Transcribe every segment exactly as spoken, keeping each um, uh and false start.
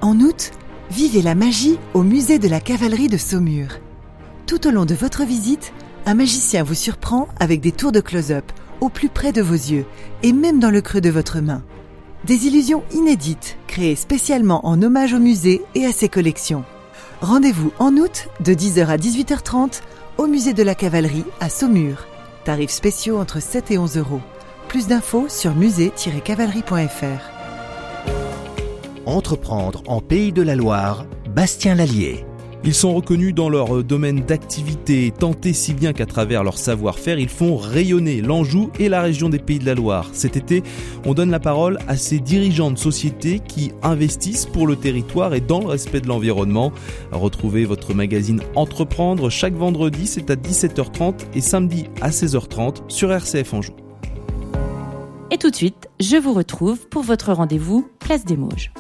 En août, vivez la magie au musée de la cavalerie de Saumur. Tout au long de votre visite, un magicien vous surprend avec des tours de close-up au plus près de vos yeux et même dans le creux de votre main. Des illusions inédites créées spécialement en hommage au musée et à ses collections. Rendez-vous en août de dix heures à dix-huit heures trente au musée de la cavalerie à Saumur. Tarifs spéciaux entre sept et onze euros. Plus d'infos sur musée tiret cavalerie point f r. Entreprendre en Pays de la Loire, Bastien Lallier. Ils sont reconnus dans leur domaine d'activité, tentés si bien qu'à travers leur savoir-faire, ils font rayonner l'Anjou et la région des Pays de la Loire. Cet été, on donne la parole à ces dirigeants de sociétés qui investissent pour le territoire et dans le respect de l'environnement. Retrouvez votre magazine Entreprendre chaque vendredi, c'est à dix-sept heures trente et samedi à seize heures trente sur R C F Anjou. Et tout de suite, je vous retrouve pour votre rendez-vous Place des Mauges.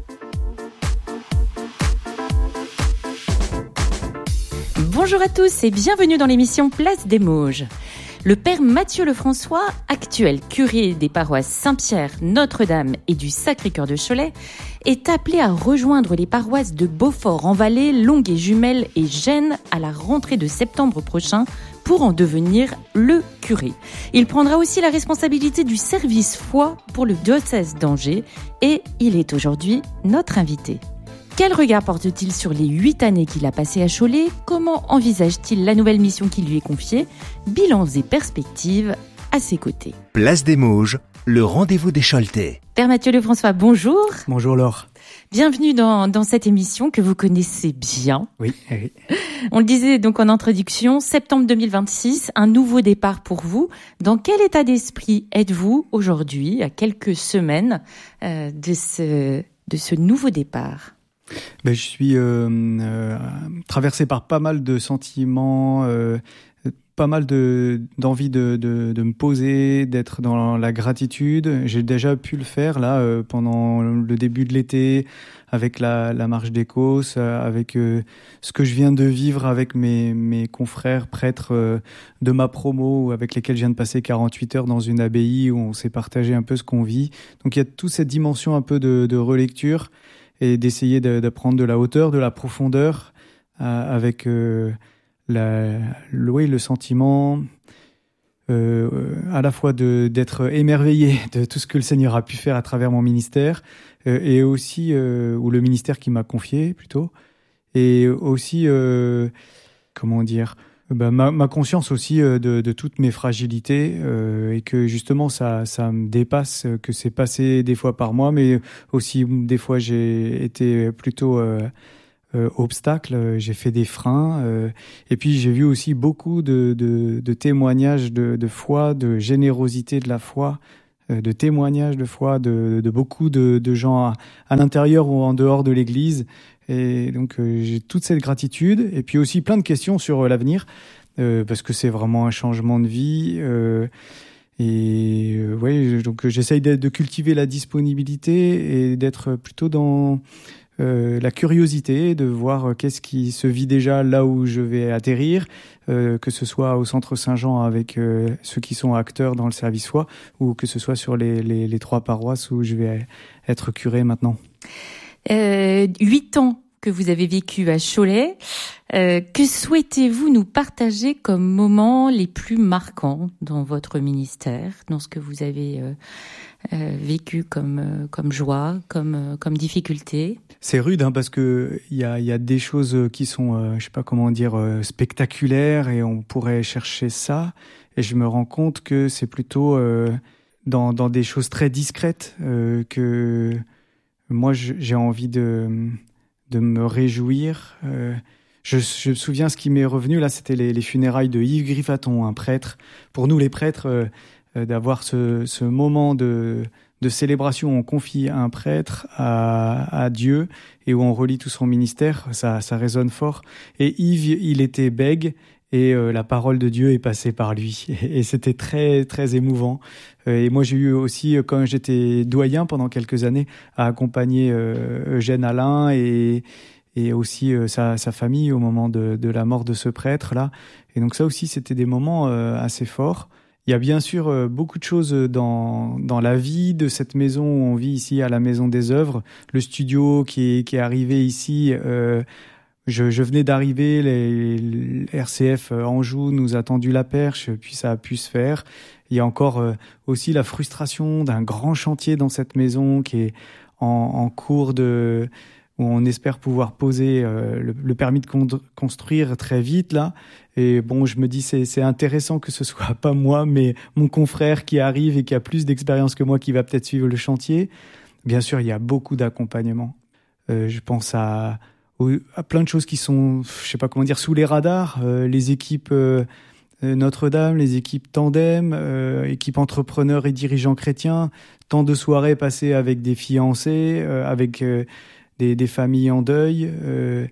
Bonjour à tous et bienvenue dans l'émission Place des Mauges. Le père Mathieu Lefrançois, actuel curé des paroisses Saint-Pierre, Notre-Dame et du Sacré-Cœur de Cholet, est appelé à rejoindre les paroisses de Beaufort-en-Vallée, Longué-Jumelles et Gênes à la rentrée de septembre prochain pour en devenir le curé. Il prendra aussi la responsabilité du service foi pour le diocèse d'Angers et il est aujourd'hui notre invité. Quel regard porte-t-il sur les huit années qu'il a passées à Cholet ? Comment envisage-t-il la nouvelle mission qui lui est confiée ? Bilans et perspectives à ses côtés. Place des Mauges, le rendez-vous des Choletais. Père Mathieu Lefrançois, bonjour. Bonjour Laure. Bienvenue dans, dans cette émission que vous connaissez bien. Oui, oui. On le disait donc en introduction, septembre deux mille vingt-six, un nouveau départ pour vous. Dans quel état d'esprit êtes-vous aujourd'hui, à quelques semaines euh, de, ce, de ce nouveau départ ? Ben, je suis euh, euh, traversé par pas mal de sentiments, euh, pas mal de, d'envie de, de, de me poser, d'être dans la gratitude. J'ai déjà pu le faire là euh, pendant le début de l'été, avec la, la marche des Causses, avec euh, ce que je viens de vivre avec mes, mes confrères prêtres euh, de ma promo, avec lesquels je viens de passer quarante-huit heures dans une abbaye où on s'est partagé un peu ce qu'on vit. Donc il y a toute cette dimension un peu de, de relecture et d'essayer de, de prendre de la hauteur, de la profondeur, euh, avec euh, la, le, oui, le sentiment euh, à la fois de, d'être émerveillé de tout ce que le Seigneur a pu faire à travers mon ministère, euh, et aussi, euh, ou le ministère qui m'a confié plutôt, et aussi, euh, comment dire, bah, ma, ma conscience aussi euh, de, de toutes mes fragilités, euh, et que justement ça, ça me dépasse, que c'est passé des fois par moi, mais aussi des fois j'ai été plutôt euh, euh, obstacle, j'ai fait des freins, euh, et puis j'ai vu aussi beaucoup de, de, de témoignages de, de foi, de générosité de la foi, euh, de témoignages de foi de, de beaucoup de, de gens à, à l'intérieur ou en dehors de l'Église. Et donc euh, j'ai toute cette gratitude et puis aussi plein de questions sur euh, l'avenir, euh, parce que c'est vraiment un changement de vie, euh, et euh, ouais, donc j'essaye de, de cultiver la disponibilité et d'être plutôt dans euh, la curiosité, de voir euh, qu'est-ce qui se vit déjà là où je vais atterrir, euh, que ce soit au Centre Saint-Jean avec euh, ceux qui sont acteurs dans le service foi, ou que ce soit sur les, les, les trois paroisses où je vais être curé maintenant. Euh, huit ans que vous avez vécu à Cholet. Euh, que souhaitez-vous nous partager comme moments les plus marquants dans votre ministère, dans ce que vous avez euh, euh, vécu comme euh, comme joie, comme euh, comme difficulté? C'est rude, hein, parce que il y a il y a des choses qui sont, euh, je sais pas comment dire, euh, spectaculaires, et on pourrait chercher ça. Et je me rends compte que c'est plutôt euh, dans dans des choses très discrètes euh, que moi, j'ai envie de, de me réjouir. Euh, je, je me souviens ce qui m'est revenu, là, c'était les, les funérailles de Yves Griffaton, un prêtre. Pour nous, les prêtres, euh, d'avoir ce, ce moment de, de célébration où on confie un prêtre à, à Dieu et où on relie tout son ministère, ça, ça résonne fort. Et Yves, il était bègue, et euh, la parole de Dieu est passée par lui. Et, et c'était très, très émouvant. Euh, et moi, j'ai eu aussi, quand j'étais doyen pendant quelques années, à accompagner euh, Eugène Alain et, et aussi euh, sa, sa famille au moment de, de la mort de ce prêtre-là. Et donc ça aussi, c'était des moments euh, assez forts. Il y a bien sûr euh, beaucoup de choses dans dans la vie de cette maison où on vit ici à la Maison des Œuvres. Le studio qui est qui est arrivé ici, euh, je, je venais d'arriver, les, les R C F Anjou nous a tendu la perche, puis ça a pu se faire. Il y a encore euh, aussi la frustration d'un grand chantier dans cette maison qui est en, en cours de où on espère pouvoir poser euh, le, le permis de con- construire très vite là. Et bon, je me dis c'est c'est intéressant que ce soit pas moi, mais mon confrère qui arrive et qui a plus d'expérience que moi qui va peut-être suivre le chantier. Bien sûr, il y a beaucoup d'accompagnement. Euh, je pense à, à plein de choses qui sont, je sais pas comment dire, sous les radars. Euh, les équipes euh, Notre-Dame, les équipes Tandem, euh, équipes entrepreneurs et dirigeants chrétiens. Tant de soirées passées avec des fiancés, euh, avec euh, des, des familles en deuil. Euh,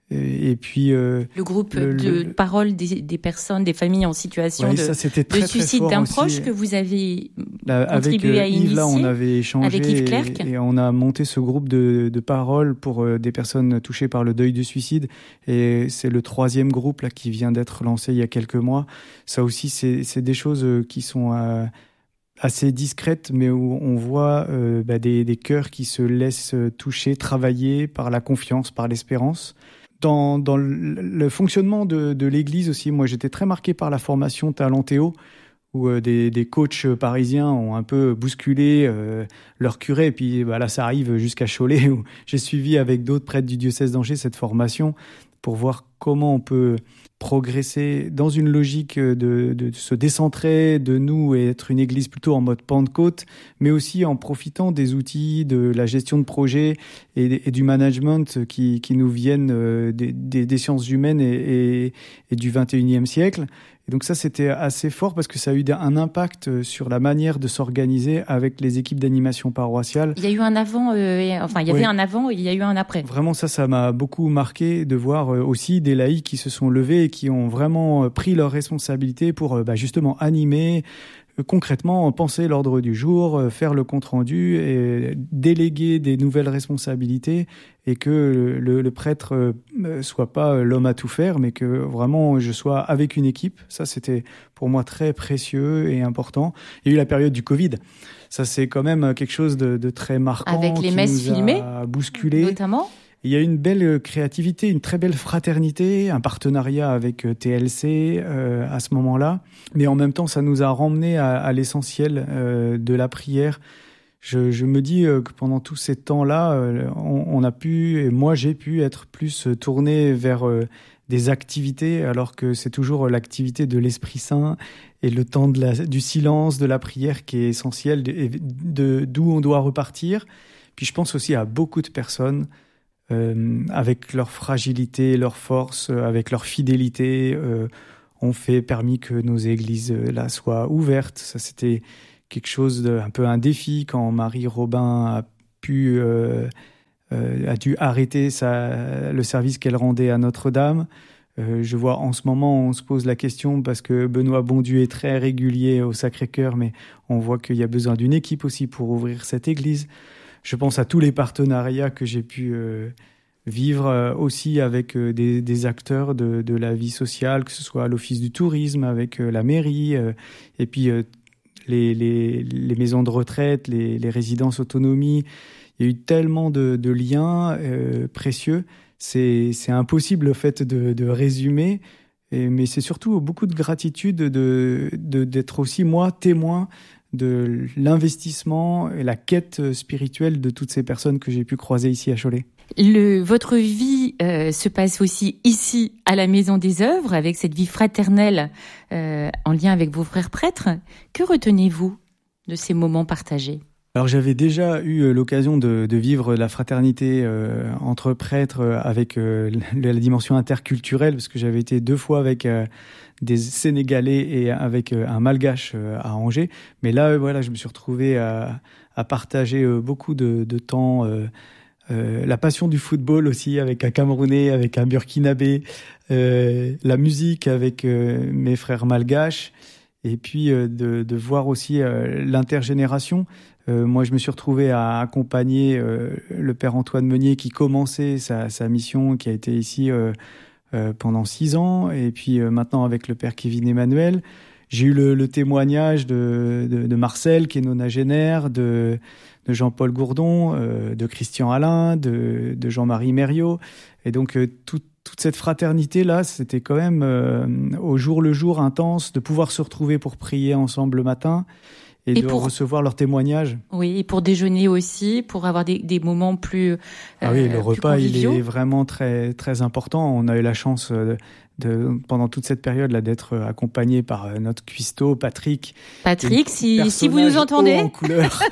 Et puis euh, le groupe le, de le... parole des, des personnes, des familles en situation ouais, de, ça, très, de suicide d'un aussi. proche que vous avez là, contribué avec, à Yves, initier. Là, on avait échangé avec Yves Clerc. Et, et on a monté ce groupe de, de parole pour euh, des personnes touchées par le deuil du suicide. Et c'est le troisième groupe là qui vient d'être lancé il y a quelques mois. Ça aussi, c'est, c'est des choses qui sont euh, assez discrètes, mais où on voit euh, bah, des, des cœurs qui se laissent toucher, travailler par la confiance, par l'espérance. Dans, dans le, le fonctionnement de, de l'Église aussi, moi j'étais très marqué par la formation Talentéo, où euh, des, des coachs parisiens ont un peu bousculé euh, leur curé. Et puis bah, là, ça arrive jusqu'à Cholet, où j'ai suivi avec d'autres prêtres du diocèse d'Angers cette formation pour voir comment on peut progresser dans une logique de, de se décentrer de nous et être une église plutôt en mode Pentecôte, mais aussi en profitant des outils de la gestion de projet et, et du management qui, qui nous viennent des, des, des sciences humaines et, et, et du vingt et unième siècle. Et donc ça, c'était assez fort parce que ça a eu un impact sur la manière de s'organiser avec les équipes d'animation paroissiale. Il y a eu un avant, euh, enfin il y avait ouais. un avant et il y a eu un après. Vraiment ça, ça m'a beaucoup marqué de voir aussi des laïcs qui se sont levés et qui ont vraiment pris leurs responsabilités pour bah, justement animer, concrètement penser l'ordre du jour, faire le compte-rendu et déléguer des nouvelles responsabilités et que le, le prêtre soit pas l'homme à tout faire, mais que vraiment je sois avec une équipe. Ça, c'était pour moi très précieux et important. Il y a eu la période du Covid. Ça, c'est quand même quelque chose de, de très marquant. Avec les qui messes nous filmées, a bousculé. Notamment. Il y a une belle créativité, une très belle fraternité, un partenariat avec T L C euh, à ce moment-là. Mais en même temps, ça nous a ramené à, à l'essentiel euh, de la prière. Je, je me dis euh, que pendant tous ces temps-là, euh, on, on a pu, et moi j'ai pu être plus tourné vers euh, des activités, alors que c'est toujours l'activité de l'Esprit Saint et le temps de la, du silence, de la prière qui est essentiel, de, de, d'où on doit repartir. Puis je pense aussi à beaucoup de personnes Euh, avec leur fragilité, leur force, euh, avec leur fidélité, euh, ont fait permis que nos églises euh, là soient ouvertes. Ça, c'était quelque chose de un peu un défi quand Marie Robin a pu euh, euh, a dû arrêter sa, le service qu'elle rendait à Notre-Dame. Euh, je vois en ce moment, on se pose la question parce que Benoît Bondieu est très régulier au Sacré-Cœur, mais on voit qu'il y a besoin d'une équipe aussi pour ouvrir cette église. Je pense à tous les partenariats que j'ai pu euh, vivre euh, aussi avec euh, des, des acteurs de, de la vie sociale, que ce soit à l'Office du tourisme, avec euh, la mairie, euh, et puis euh, les, les, les maisons de retraite, les, les résidences autonomie. Il y a eu tellement de, de liens euh, précieux. C'est, c'est impossible le fait de, de résumer, et, mais c'est surtout beaucoup de gratitude de, de, d'être aussi, moi, témoin de l'investissement et la quête spirituelle de toutes ces personnes que j'ai pu croiser ici à Cholet. Le, votre vie euh, se passe aussi ici à la Maison des Œuvres, avec cette vie fraternelle euh, en lien avec vos frères prêtres. Que retenez-vous de ces moments partagés ? Alors j'avais déjà eu l'occasion de, de vivre la fraternité euh, entre prêtres avec euh, la dimension interculturelle, parce que j'avais été deux fois avec euh, des Sénégalais et avec euh, un Malgache euh, à Angers. Mais là, euh, voilà, je me suis retrouvé à, à partager euh, beaucoup de, de temps, euh, euh, la passion du football aussi avec un Camerounais, avec un Burkinabé, euh, la musique avec euh, mes frères Malgaches, et puis euh, de, de voir aussi euh, l'intergénération. Euh, moi, je me suis retrouvé à accompagner euh, le père Antoine Meunier qui commençait sa, sa mission, qui a été ici euh, euh, pendant six ans, et puis euh, maintenant avec le père Kevin Emmanuel. j'ai eu le, le témoignage de, de, de Marcel, qui est nonagénaire, de, de Jean-Paul Gourdon, euh, de Christian Alain, de, de Jean-Marie Mériot. Et donc, euh, tout, toute cette fraternité-là, c'était quand même euh, au jour le jour intense, de pouvoir se retrouver pour prier ensemble le matin et, et de pour... recevoir leurs témoignages. Oui, et pour déjeuner aussi, pour avoir des, des moments plus euh, Ah oui, le plus repas, conviviaux. Il est vraiment très, très important. On a eu la chance de, de, pendant toute cette période-là d'être accompagné par notre cuistot, Patrick. Patrick, si, si vous nous entendez. En couleur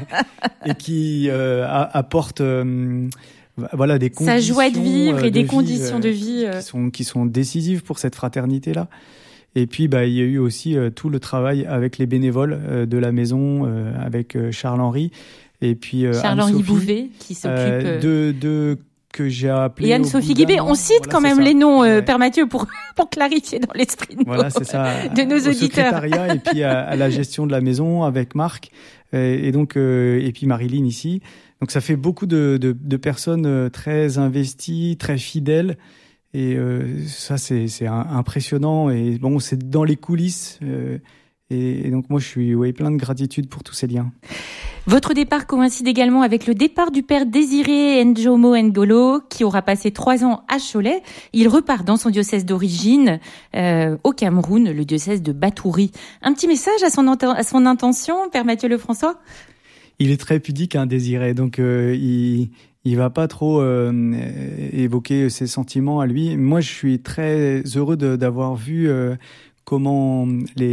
et qui euh, apporte... Euh, Voilà, des conditions sa joie de vivre et de des vie, conditions euh, de vie qui sont qui sont décisives pour cette fraternité là. Et puis bah il y a eu aussi euh, tout le travail avec les bénévoles euh, de la maison, euh, avec euh, Charles Henry et puis euh, Charles-Henri Bouvet qui s'occupe euh, de de que j'ai appelé et Anne-Sophie Guibé. On cite voilà, quand même ça. les noms, euh, ouais. Père Mathieu, pour pour clarifier dans l'esprit de, voilà, nos, c'est ça, de nos au auditeurs. Secrétariat et puis à, à la gestion de la maison avec Marc et, et donc euh, et puis Marilyn ici. Donc ça fait beaucoup de, de, de personnes très investies, très fidèles, et euh, ça c'est, c'est impressionnant. Et bon, c'est dans les coulisses, euh, et, et donc moi je suis ouais, plein de gratitude pour tous ces liens. Votre départ coïncide également avec le départ du père Désiré Njomo Ngolo, qui aura passé trois ans à Cholet. Il repart dans son diocèse d'origine, euh, au Cameroun, le diocèse de Batouri. Un petit message à son, à son intention, père Mathieu Lefrançois ? Il est très pudique, hein, Désiré, donc euh, il il va pas trop euh, évoquer ses sentiments à lui. Moi, je suis très heureux de, d'avoir vu euh, comment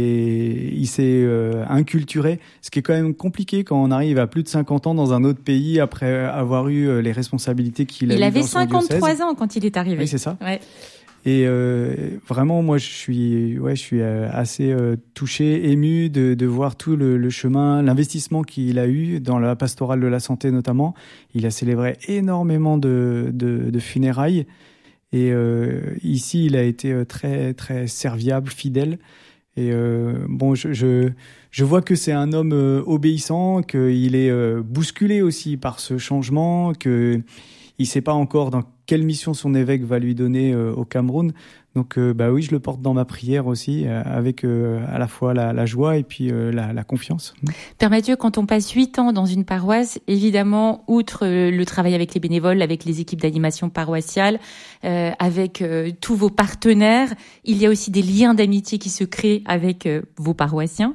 les il s'est euh, inculturé, ce qui est quand même compliqué quand on arrive à plus de cinquante ans dans un autre pays après avoir eu les responsabilités qu'il a eues dans son diocèse. Il avait cinquante-trois ans quand il est arrivé. Oui, c'est ça. Ouais. Et euh, vraiment, moi, je suis, ouais, je suis assez euh, touché, ému de, de voir tout le, le chemin, l'investissement qu'il a eu dans la pastorale de la santé notamment. Il a célébré énormément de, de, de funérailles. Et euh, ici, il a été très, très serviable, fidèle. Et euh, bon, je, je, je vois que c'est un homme euh, obéissant, qu'il est euh, bousculé aussi par ce changement, que il sait pas encore dans quelle mission son évêque va lui donner euh, au Cameroun. Donc, euh, bah oui, je le porte dans ma prière aussi, euh, avec euh, à la fois la, la joie et puis euh, la, la confiance. Père Mathieu, quand on passe huit ans dans une paroisse, évidemment, outre euh, le travail avec les bénévoles, avec les équipes d'animation paroissiale, euh, avec euh, tous vos partenaires, il y a aussi des liens d'amitié qui se créent avec euh, vos paroissiens.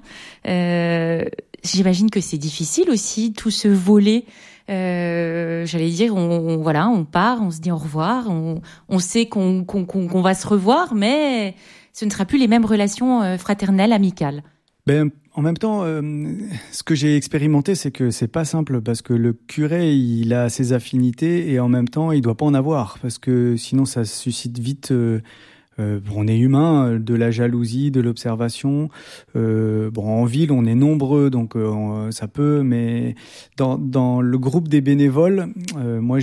Euh, j'imagine que c'est difficile aussi, tout ce volet. Euh, j'allais dire, on, on voilà, on part, on se dit au revoir, on, on sait qu'on, qu'on, qu'on, qu'on va se revoir, mais ce ne sera plus les mêmes relations euh, fraternelles, amicales. Ben, en même temps, euh, ce que j'ai expérimenté, c'est que c'est pas simple parce que le curé, il a ses affinités et en même temps, il doit pas en avoir parce que sinon, ça suscite vite. Euh, Euh, bon, on est humain, de la jalousie, de l'observation. Euh, bon, en ville, on est nombreux, donc euh, ça peut. Mais dans dans le groupe des bénévoles, euh, moi,